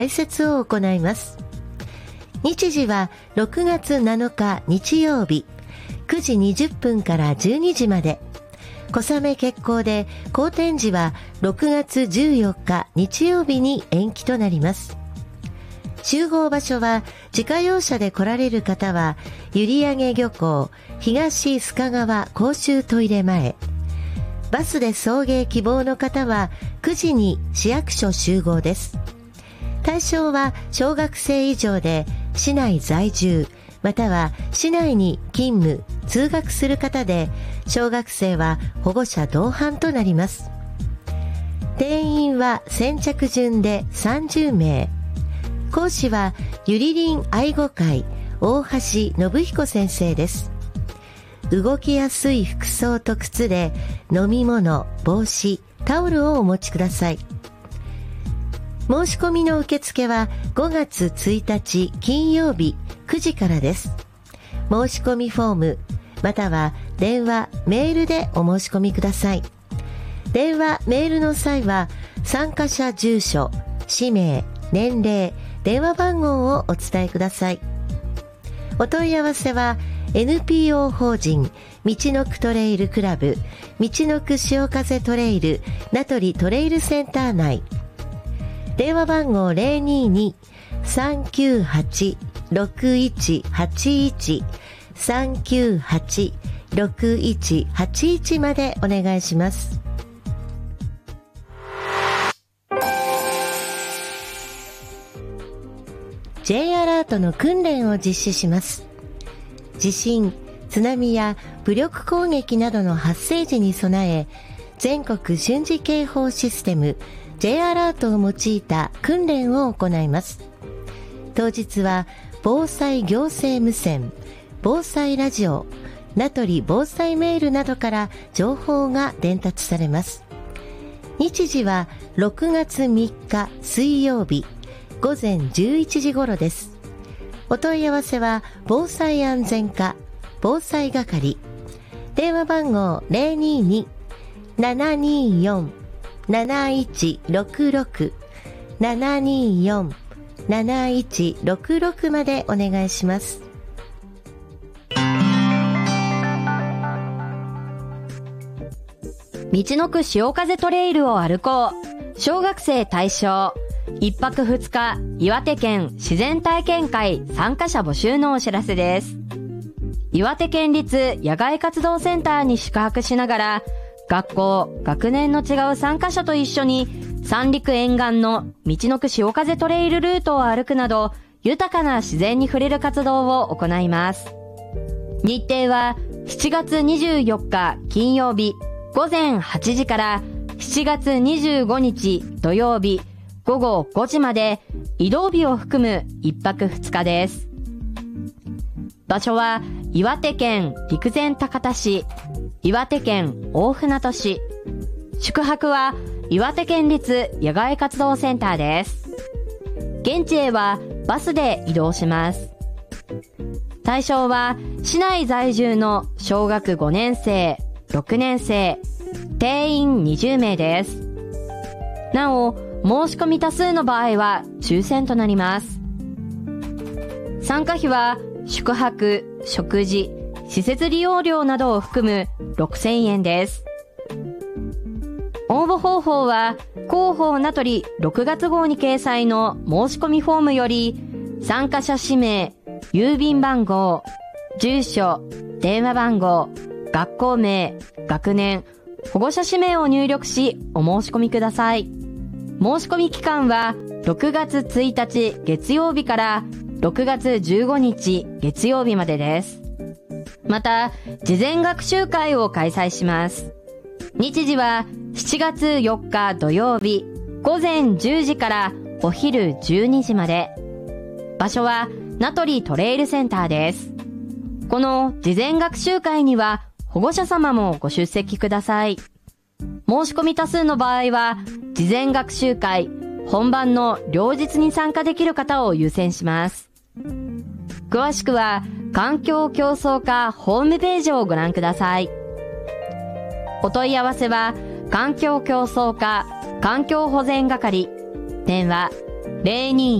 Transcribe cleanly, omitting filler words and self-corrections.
解説を行います。日時は6月7日日曜日9時20分から12時まで。小雨決行で好天時は6月14日日曜日に延期となります。集合場所は自家用車で来られる方は閖上漁港東須賀川公衆トイレ前、バスで送迎希望の方は9時に市役所集合です。対象は小学生以上で市内在住または市内に勤務通学する方で、小学生は保護者同伴となります。定員は先着順で30名。講師はゆりりん愛護会大橋信彦先生です。動きやすい服装と靴で飲み物、帽子、タオルをお持ちください。申し込みの受付は5月1日金曜日9時からです。申し込みフォームまたは電話、メールでお申し込みください。電話、メールの際は参加者住所、氏名、年齢、電話番号をお伝えください。お問い合わせは NPO 法人みちのくトレイルクラブみちのく潮風トレイル名取トレイルセンター内、電話番号 022-398-6181 398-6181 までお願いします。J アラートの訓練を実施します。地震、津波や武力攻撃などの発生時に備え、全国瞬時警報システム J アラートを用いた訓練を行います。当日は防災行政無線、防災ラジオ、名取防災メールなどから情報が伝達されます。日時は6月3日水曜日午前11時頃です。お問い合わせは防災安全課防災係、電話番号 022-724-7166 724-7166 までお願いします。 みちのく潮風トレイルを歩こう。小学生対象。1泊2日岩手県自然体験会参加者募集のお知らせです。岩手県立野外活動センターに宿泊しながら、学校、学年の違う参加者と一緒に三陸沿岸のみちのく潮風トレイルルートを歩くなど、豊かな自然に触れる活動を行います。日程は7月24日金曜日午前8時から7月25日土曜日午後5時まで、移動日を含む1泊2日です。場所は岩手県陸前高田市、岩手県大船渡市。宿泊は岩手県立野外活動センターです。現地へはバスで移動します。対象は市内在住の小学5年生、6年生、定員20名です。なお、申し込み多数の場合は抽選となります。参加費は宿泊、食事、施設利用料などを含む6000円です。応募方法は広報名取6月号に掲載の申し込みフォームより、参加者氏名、郵便番号、住所、電話番号、学校名、学年、保護者氏名を入力しお申し込みください。申し込み期間は6月1日月曜日から6月15日月曜日までです。また、事前学習会を開催します。日時は7月4日土曜日午前10時からお昼12時まで。場所は名取トレイルセンターです。この事前学習会には保護者様もご出席ください。申し込み多数の場合は、事前学習会、本番の両日に参加できる方を優先します。詳しくは、環境競争課ホームページをご覧ください。お問い合わせは、環境競争課環境保全係、電話